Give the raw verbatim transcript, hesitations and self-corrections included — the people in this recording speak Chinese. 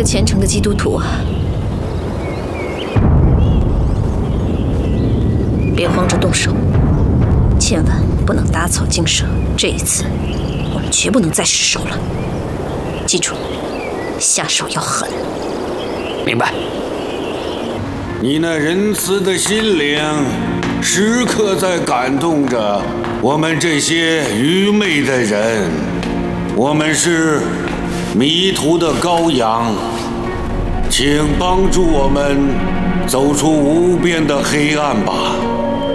虔诚的基督徒啊，别慌着动手，千万不能打草惊蛇。这一次，我们绝不能再失手了。记住，下手要狠。 明白。 你那仁慈的心灵，时刻在感动着我们这些愚昧的人。我们是迷途的羔羊，请帮助我们走出无边的黑暗吧。